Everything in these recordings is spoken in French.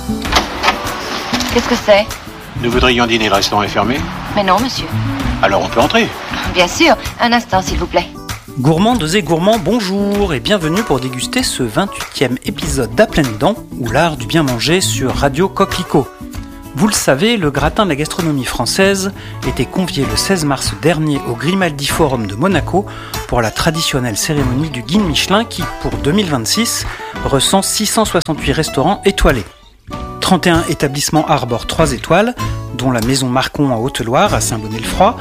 Qu'est-ce que c'est ? Nous voudrions dîner, le restaurant est fermé. Mais non, monsieur. Alors on peut entrer. Bien sûr, un instant, s'il vous plaît. Gourmandes et gourmands, bonjour et bienvenue pour déguster ce 28e épisode d'À pleines dents, ou l'art du bien manger sur Radio Coquelicot. Vous le savez, le gratin de la gastronomie française était convié le 16 mars dernier au Grimaldi Forum de Monaco pour la traditionnelle cérémonie du Guide Michelin qui, pour 2026, recense 668 restaurants étoilés. 31 établissements arborent 3 étoiles, dont la Maison Marcon en Haute-Loire à Saint-Bonnet-le-Froid,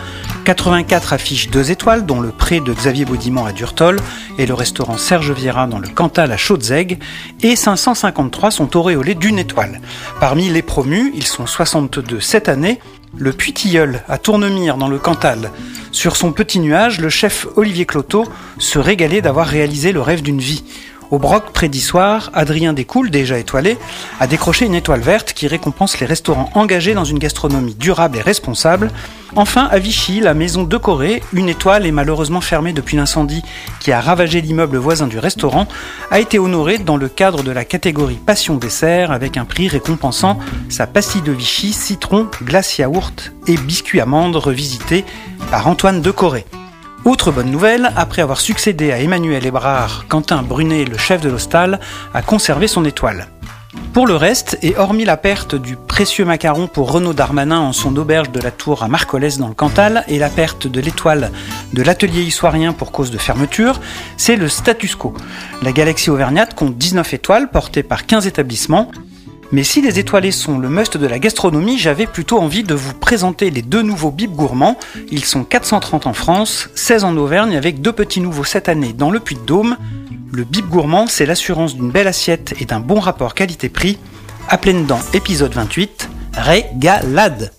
84 affichent 2 étoiles, dont le Pré de Xavier Baudimont à Durtol et le restaurant Serge Viera dans le Cantal à Chaudes-Aigues, et 553 sont auréolés d'1 étoile. Parmi les promus, ils sont 62 cette année, le Puy-Tilleul à Tournemire dans le Cantal. Sur son petit nuage, le chef Olivier Cloteau se régalait d'avoir réalisé le rêve d'une vie. Au Broc, près d'Issoire, Adrien Descoules, déjà étoilé, a décroché une étoile verte qui récompense les restaurants engagés dans une gastronomie durable et responsable. Enfin, à Vichy, la maison de Corée, une étoile est malheureusement fermée depuis l'incendie qui a ravagé l'immeuble voisin du restaurant, a été honorée dans le cadre de la catégorie Passion Dessert avec un prix récompensant sa pastille de Vichy, citron, glace yaourt et biscuit amande revisité par Antoine de Corée. Autre bonne nouvelle, après avoir succédé à Emmanuel Hébrard, Quentin Brunet, le chef de l'Hostal, a conservé son étoile. Pour le reste, et hormis la perte du précieux macaron pour Renaud Darmanin en son auberge de la Tour à Marcollès dans le Cantal, et la perte de l'étoile de l'atelier issoirien pour cause de fermeture, c'est le status quo. La Galaxie Auvergnate compte 19 étoiles portées par 15 établissements. Mais si les étoilés sont le must de la gastronomie, j'avais plutôt envie de vous présenter les 2 nouveaux bips gourmands. Ils sont 430 en France, 16 en Auvergne, avec 2 petits nouveaux cette année dans le Puy-de-Dôme. Le bip gourmand, c'est l'assurance d'une belle assiette et d'un bon rapport qualité-prix. À pleines dents, épisode 28, régalade.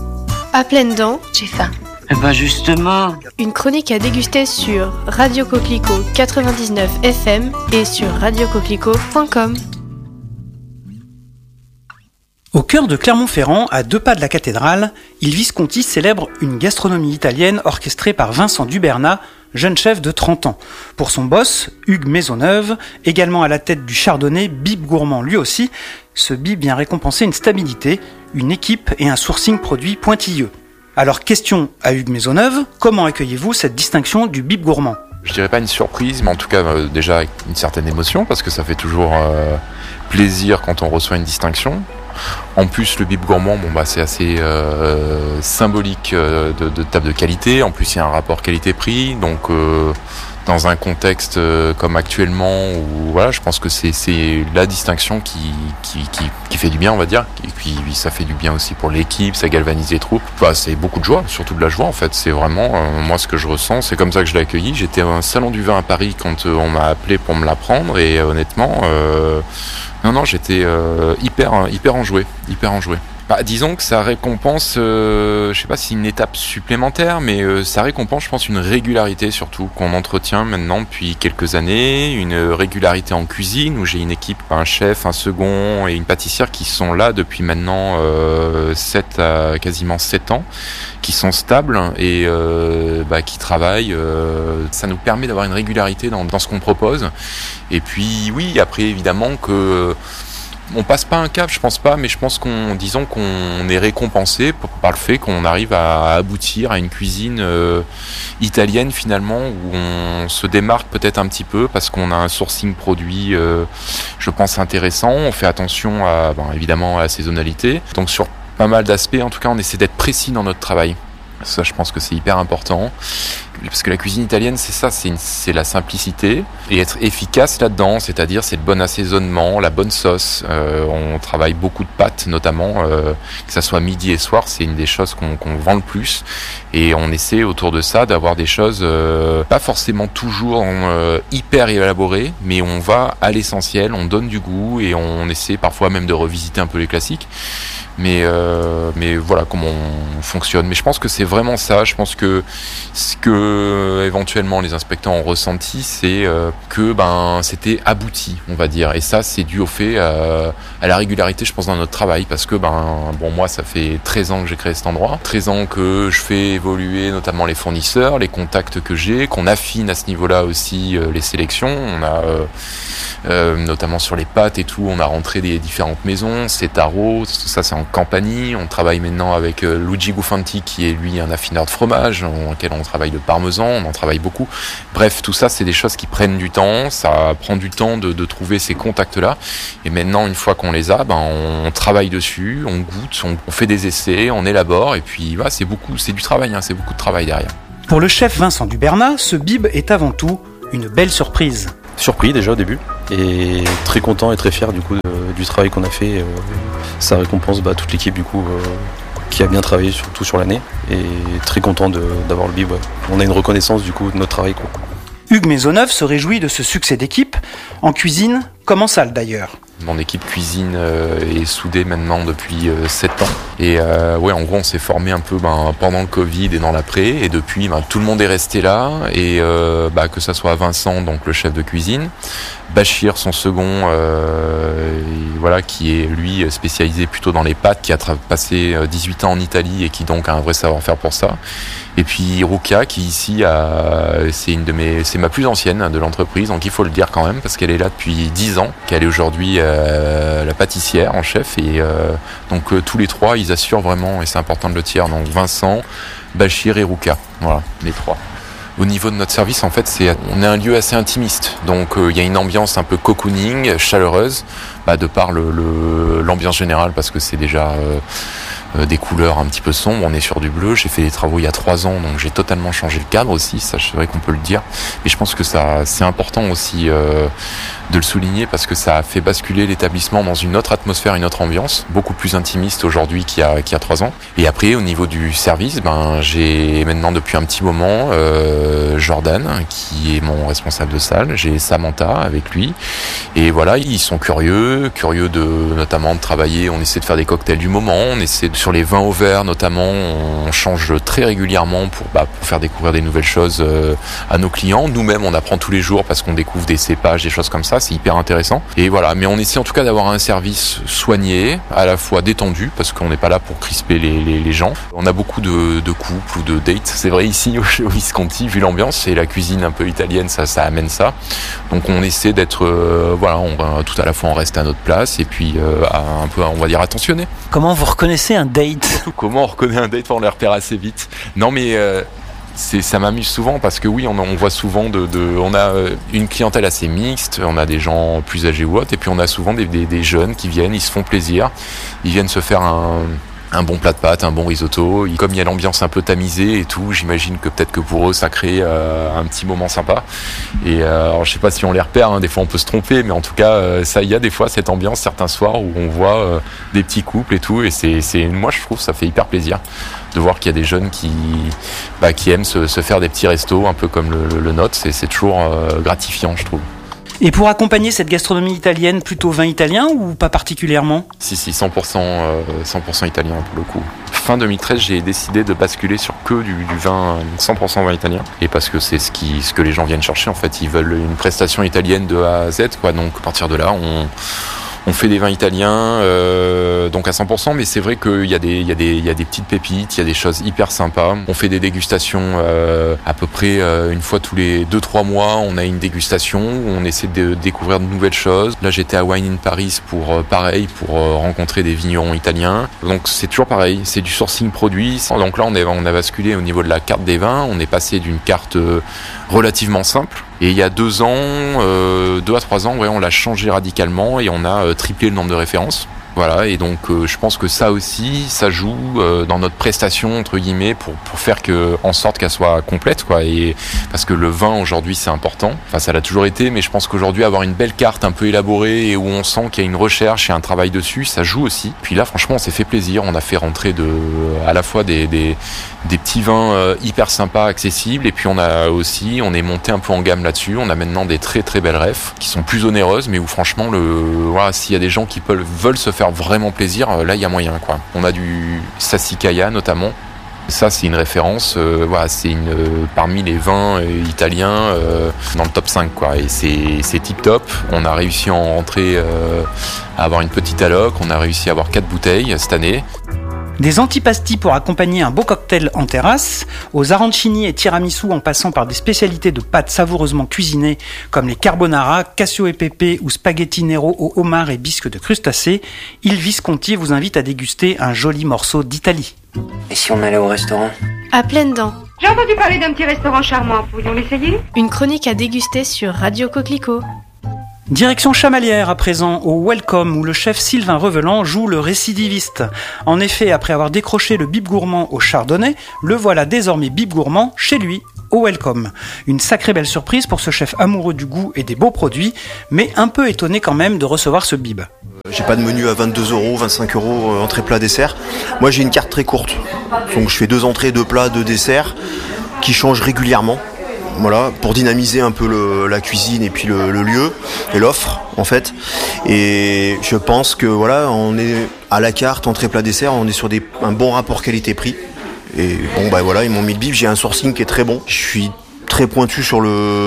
À pleines dents, J'ai faim. Eh ben justement. une chronique à déguster sur Radio Coquelicot 99 FM et sur radiocoquelicot.com. Au cœur de Clermont-Ferrand, à 2 pas de la cathédrale, Il Visconti célèbre une gastronomie italienne orchestrée par Vincent Dubernat, jeune chef de 30 ans. Pour son boss, Hugues Maisonneuve, également à la tête du Chardonnay, bip gourmand lui aussi, ce bip vient récompenser une stabilité, une équipe et un sourcing produit pointilleux. Alors question à Hugues Maisonneuve, comment accueillez-vous cette distinction du bip gourmand ? Je dirais pas une surprise, mais en tout cas déjà avec une certaine émotion, parce que ça fait toujours plaisir quand on reçoit une distinction. En plus, le bip gourmand, c'est assez symbolique de table de qualité. En plus, il y a un rapport qualité-prix, donc dans un contexte comme actuellement, où voilà, je pense que c'est la distinction qui fait du bien, on va dire. Et puis ça fait du bien aussi pour l'équipe, ça galvanise les troupes. C'est beaucoup de joie, surtout de la joie en fait. C'est vraiment moi ce que je ressens, c'est comme ça que je l'ai accueilli. J'étais à un salon du vin à Paris quand on m'a appelé pour me l'apprendre, et honnêtement. Non, j'étais hyper enjoué. Disons que ça récompense, je sais pas si une étape supplémentaire, mais ça récompense, je pense, une régularité surtout qu'on entretient maintenant depuis quelques années, une régularité en cuisine où j'ai une équipe, un chef, un second et une pâtissière qui sont là depuis maintenant quasiment 7 ans, qui sont stables et qui travaillent. Ça nous permet d'avoir une régularité dans ce qu'on propose. Et puis oui, après évidemment que on passe pas un cap, je pense pas, mais je pense qu'on est récompensé par le fait qu'on arrive à aboutir à une cuisine italienne finalement, où on se démarque peut-être un petit peu parce qu'on a un sourcing produit, je pense intéressant. On fait attention évidemment à la saisonnalité. Donc sur pas mal d'aspects, en tout cas, on essaie d'être précis dans notre travail. Ça, je pense que c'est hyper important. Parce que la cuisine italienne, c'est ça, c'est la simplicité et être efficace là-dedans, c'est-à-dire c'est le bon assaisonnement, la bonne sauce. On travaille beaucoup de pâtes, notamment, que ça soit midi et soir, c'est une des choses qu'on vend le plus. Et on essaie autour de ça d'avoir des choses pas forcément toujours hyper élaborées, mais on va à l'essentiel, on donne du goût et on essaie parfois même de revisiter un peu les classiques. Mais voilà comment on fonctionne. Mais je pense que c'est vraiment ça. Je pense que ce que que éventuellement les inspecteurs ont ressenti, c'est que c'était abouti, on va dire. Et ça, c'est dû au fait à la régularité, je pense, dans notre travail, parce que moi, ça fait 13 ans que j'ai créé cet endroit, 13 ans que je fais évoluer notamment les fournisseurs, les contacts que j'ai, qu'on affine à ce niveau-là aussi les sélections. On a notamment sur les pâtes et tout, on a rentré des différentes maisons, c'est Taro, ça c'est en Campanie. On travaille maintenant avec Luigi Gufanti, qui est lui un affineur de fromage, auquel on travaille le parmesan, on en travaille beaucoup. Bref, tout ça c'est des choses qui prennent du temps, ça prend du temps de trouver ces contacts-là. Et maintenant, une fois qu'on les a, on travaille dessus, on goûte, on fait des essais, on élabore, et puis c'est du travail, c'est beaucoup de travail derrière. Pour le chef Vincent Dubernat, ce bib est avant tout une belle surprise. Surpris déjà au début, et très content et très fier du coup du travail qu'on a fait. Ça récompense toute l'équipe du coup qui a bien travaillé surtout sur l'année, et très content d'avoir le bib. Ouais. On a une reconnaissance du coup de notre travail, quoi. Hugues Maisonneuve se réjouit de ce succès d'équipe, en cuisine comme en salle d'ailleurs. Mon équipe cuisine est soudée maintenant depuis 7 ans. Et en gros, on s'est formé un peu pendant le Covid et dans l'après. Et depuis, tout le monde est resté là. Et que ça soit Vincent, donc le chef de cuisine, Bachir, son second, qui est lui spécialisé plutôt dans les pâtes, qui a passé 18 ans en Italie et qui donc a un vrai savoir-faire pour ça. Et puis Ruka, qui ici c'est ma plus ancienne de l'entreprise, donc il faut le dire quand même, parce qu'elle est là depuis 10 ans, qu'elle est aujourd'hui la pâtissière en chef, et donc tous les trois, ils assurent vraiment, et c'est important de le dire, donc Vincent, Bachir et Ruka, voilà, les trois. Au niveau de notre service, en fait, on est un lieu assez intimiste, donc il y a une ambiance un peu cocooning, chaleureuse, de par l'ambiance générale, parce que c'est déjà des couleurs un petit peu sombres, on est sur du bleu. J'ai fait des travaux il y a 3 ans, donc j'ai totalement changé le cadre aussi, ça c'est vrai qu'on peut le dire, et je pense que ça c'est important aussi de le souligner, parce que ça a fait basculer l'établissement dans une autre atmosphère, une autre ambiance, beaucoup plus intimiste aujourd'hui qu'il y a 3 ans. Et après, au niveau du service, j'ai maintenant depuis un petit moment Jordan, qui est mon responsable de salle, j'ai Samantha avec lui, et voilà, ils sont curieux notamment de travailler, on essaie de faire des cocktails du moment, on essaie sur les vins au verre notamment, on change très régulièrement pour faire découvrir des nouvelles choses à nos clients. Nous-mêmes, on apprend tous les jours parce qu'on découvre des cépages, des choses comme ça, c'est hyper intéressant. Et voilà, mais on essaie en tout cas d'avoir un service soigné, à la fois détendu, parce qu'on n'est pas là pour crisper les gens. On a beaucoup de couples ou de dates, c'est vrai ici au Visconti, vu l'ambiance et la cuisine un peu italienne, ça amène ça. Donc on essaie d'être, tout à la fois on reste à notre place, et puis un peu, on va dire, attentionné. Comment vous reconnaissez un date ? Comment on reconnaît un date ? On les repère assez vite. Non mais ça m'amuse souvent, parce que oui, on voit souvent on a une clientèle assez mixte, on a des gens plus âgés ou autres, et puis on a souvent des jeunes qui viennent, ils se font plaisir, ils viennent se faire un bon plat de pâtes, un bon risotto. Comme il y a l'ambiance un peu tamisée et tout, j'imagine que peut-être que pour eux ça crée un petit moment sympa. Et alors, je sais pas si on les repère, des fois on peut se tromper, mais en tout cas il y a des fois cette ambiance certains soirs où on voit des petits couples et tout, et moi je trouve ça fait hyper plaisir de voir qu'il y a des jeunes qui aiment se faire des petits restos un peu comme le nôtre. C'est toujours gratifiant, je trouve. Et pour accompagner cette gastronomie italienne, plutôt vin italien ou pas particulièrement ? Si, 100% italien pour le coup. Fin 2013, j'ai décidé de basculer sur que du vin 100% vin italien. Et parce que c'est ce que les gens viennent chercher, en fait. Ils veulent une prestation italienne de A à Z, quoi. Donc à partir de là, on fait des vins italiens, donc à 100%, mais c'est vrai qu'il y a des petites pépites, il y a des choses hyper sympas. On fait des dégustations à peu près une fois tous les 2-3 mois, on a une dégustation où on essaie de découvrir de nouvelles choses. Là, j'étais à Wine in Paris pour rencontrer des vignerons italiens. Donc c'est toujours pareil, c'est du sourcing produit. Donc là, on a basculé au niveau de la carte des vins, on est passé d'une carte relativement simple. Et il y a 2 à 3 ans, on l'a changé radicalement et on a triplé le nombre de références. Voilà, et donc je pense que ça aussi, ça joue dans notre prestation entre guillemets pour faire en sorte qu'elle soit complète, quoi. Et parce que le vin aujourd'hui c'est important. Enfin, ça l'a toujours été, mais je pense qu'aujourd'hui avoir une belle carte un peu élaborée et où on sent qu'il y a une recherche et un travail dessus, ça joue aussi. Puis là, franchement, on s'est fait plaisir. On a fait rentrer à la fois des petits vins hyper sympas, accessibles, et puis on est monté un peu en gamme là-dessus. On a maintenant des très très belles refs qui sont plus onéreuses, mais où franchement s'il y a des gens qui veulent se faire vraiment plaisir, là il y a moyen, quoi. On a du Sassicaia notamment, Ça, c'est une référence, voilà, c'est parmi les vins italiens dans le top 5, quoi. Et c'est tip-top. On a réussi à en rentrer, à avoir une petite alloc. On a réussi à avoir 4 bouteilles cette année. Des antipastis pour accompagner un beau cocktail en terrasse, aux arancini et tiramisu en passant par des spécialités de pâtes savoureusement cuisinées comme les carbonara, cassio e pepe ou spaghetti nero au homard et bisque de crustacés, Il Visconti vous invite à déguster un joli morceau d'Italie. Et si on allait au restaurant ? À pleines dents, J'ai entendu parler d'un petit restaurant charmant. Pourrions l'essayer ? une chronique à déguster sur Radio Coquelicot. Direction Chamalières à présent, au Welcome, où le chef Sylvain Revelant joue le récidiviste. En effet, après avoir décroché le bib gourmand au Chardonnay, le voilà désormais bib gourmand chez lui, au Welcome. Une sacrée belle surprise pour ce chef amoureux du goût et des beaux produits, mais un peu étonné quand même de recevoir ce bib. J'ai pas de menu à 22 €, 25 €, entrée, plat, dessert. Moi j'ai une carte très courte, donc je fais 2 entrées, 2 plats, 2 desserts, qui changent régulièrement. Voilà, pour dynamiser un peu la cuisine et puis le lieu et l'offre en fait. Et je pense que voilà, on est à la carte, entrée, plat, dessert, on est sur un bon rapport qualité-prix. Et bon bah voilà, ils m'ont mis le bib, j'ai un sourcing qui est très bon. Je suis très pointu sur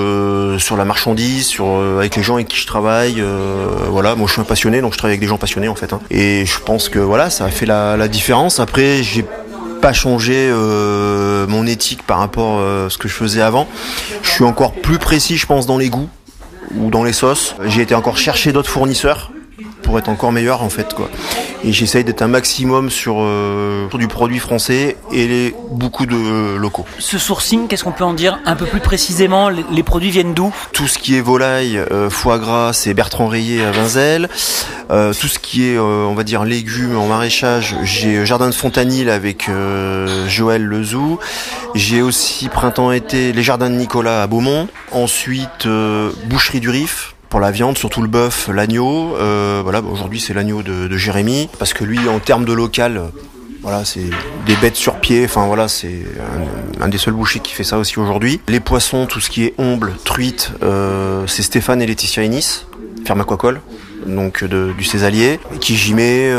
la marchandise, avec les gens avec qui je travaille. Voilà, moi je suis un passionné, donc je travaille avec des gens passionnés en fait. Et je pense que voilà, ça a fait la différence. Après, j'ai pas changé mon éthique par rapport à ce que je faisais avant. Je suis encore plus précis, je pense, dans les goûts ou dans les sauces. J'ai été encore chercher d'autres fournisseurs pour être encore meilleur en fait, quoi. Et j'essaye d'être un maximum sur du produit français et beaucoup de locaux. Ce sourcing, qu'est-ce qu'on peut en dire un peu plus précisément ? Les produits viennent d'où ? Tout ce qui est volaille, foie gras, c'est Bertrand Rayet à Vinzelles. Tout ce qui est, on va dire, légumes en maraîchage, j'ai Jardin de Fontanil avec Joël Lezou. J'ai aussi printemps-été les Jardins de Nicolas à Beaumont. Ensuite, Boucherie du Rif. Pour la viande, surtout le bœuf, l'agneau. Voilà, aujourd'hui c'est l'agneau de Jérémy, parce que lui, en termes de local, voilà, c'est des bêtes sur pied. Enfin voilà, c'est un des seuls bouchers qui fait ça aussi aujourd'hui. Les poissons, tout ce qui est omble, truite, c'est Stéphane et Laetitia Ennis, ferme aquacole, donc du Césalier, qui j'y mets.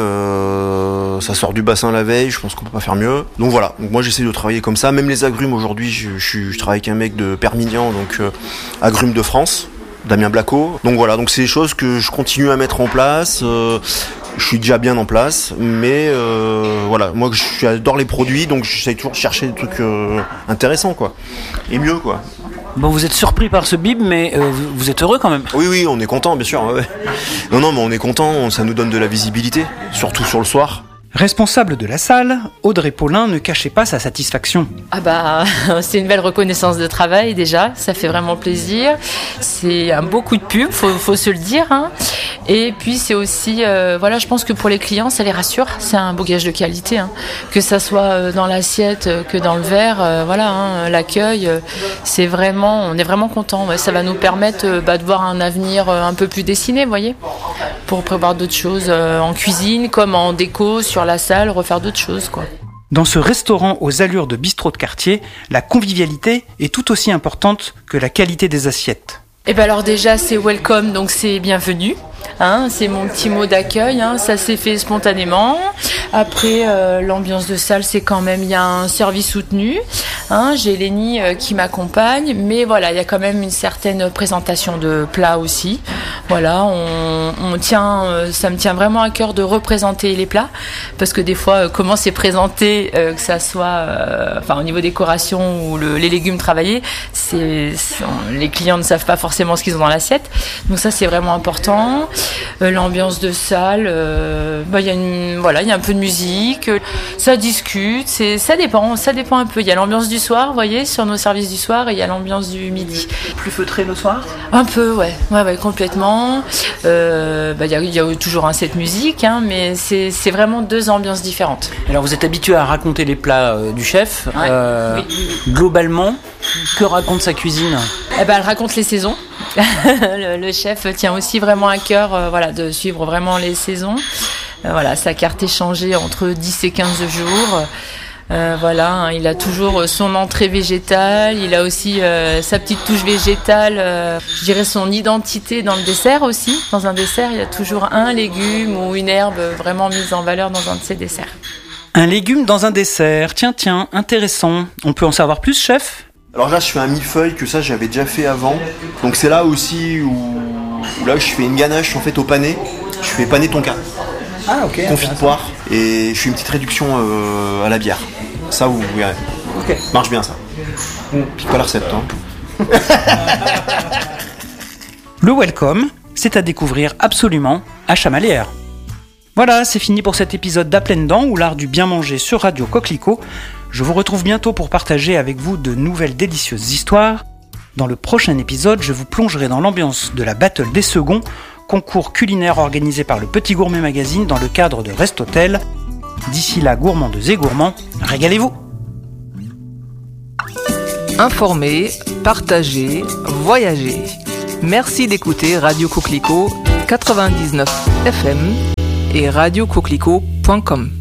Ça sort du bassin la veille, je pense qu'on peut pas faire mieux. Donc voilà, donc moi j'essaie de travailler comme ça. Même les agrumes aujourd'hui, je travaille avec un mec de Permignan, donc agrumes de France. Damien Blacot. Donc voilà, donc c'est des choses que je continue à mettre en place. Je suis déjà bien en place, mais voilà, moi j'adore les produits, donc j'essaie toujours de chercher des trucs intéressants, quoi, et mieux, quoi. Bon, vous êtes surpris par ce bib, mais vous êtes heureux quand même. Oui, on est content, bien sûr. Ouais. Non, mais on est content, ça nous donne de la visibilité, surtout sur le soir. Responsable de la salle, Audrey Paulin ne cachait pas sa satisfaction. Ah bah, c'est une belle reconnaissance de travail déjà, ça fait vraiment plaisir. C'est un beau coup de pub, faut se le dire. Hein. Et puis c'est aussi, voilà, je pense que pour les clients, ça les rassure. C'est un beau gage de qualité, hein. Que ça soit dans l'assiette, que dans le verre, voilà, hein, l'accueil, c'est vraiment, on est vraiment content. Ouais, ça va nous permettre de voir un avenir un peu plus dessiné, vous voyez, pour prévoir d'autres choses en cuisine comme en déco sur la salle, refaire d'autres choses, quoi. Dans ce restaurant aux allures de bistrot de quartier, la convivialité est tout aussi importante que la qualité des assiettes. Et ben alors déjà c'est welcome, donc c'est bienvenue. Hein, c'est mon petit mot d'accueil, hein, ça s'est fait spontanément. Après l'ambiance de salle, c'est quand même, il y a un service soutenu. Hein, j'ai Lénie qui m'accompagne, mais voilà, il y a quand même une certaine présentation de plats aussi. Voilà, on tient, ça me tient vraiment à cœur de représenter les plats, parce que des fois, comment c'est présenté, que ça soit, au niveau décoration ou les légumes travaillés, les clients ne savent pas forcément ce qu'ils ont dans l'assiette. Donc ça, c'est vraiment important. L'ambiance de salle, il y a un peu de musique, ça discute, ça dépend un peu. Il y a l'ambiance du soir, vous voyez, sur nos services du soir, et il y a l'ambiance du midi. Plus feutré le soir ? Un peu, ouais, complètement. Il y a toujours cette musique, hein, mais c'est vraiment deux ambiances différentes. Alors vous êtes habitué à raconter les plats du chef. Ouais. Oui. Globalement, que raconte sa cuisine ? Elle raconte les saisons. Le chef tient aussi vraiment à cœur de suivre vraiment les saisons. Sa carte est changée entre 10 et 15 jours. Il a toujours son entrée végétale, il a aussi sa petite touche végétale, je dirais son identité dans le dessert aussi. Dans un dessert, il y a toujours un légume ou une herbe vraiment mise en valeur dans un de ses desserts. Un légume dans un dessert, tiens, intéressant. On peut en savoir plus, chef ? Alors là, je fais un millefeuille que ça, j'avais déjà fait avant. Donc c'est là aussi où là je fais une ganache en fait au pané. Je fais pané tonka. Ah ok. Confit de poire. Et je fais une petite réduction à la bière. Ça, vous verrez. Ok. Marche bien ça. Pique pas la recette, hein. Le welcome, c'est à découvrir absolument à Chamalières. Voilà, c'est fini pour cet épisode d'À pleines dents ou l'art du bien manger sur Radio Coquelicot. Je vous retrouve bientôt pour partager avec vous de nouvelles délicieuses histoires. Dans le prochain épisode, je vous plongerai dans l'ambiance de la Battle des Seconds, concours culinaire organisé par le Petit Gourmet Magazine dans le cadre de Restotel. D'ici là, gourmandes et gourmands, régalez-vous! Informer, partager, voyager. Merci d'écouter Radio Coquelicot 99 FM et radiocoquelicot.com.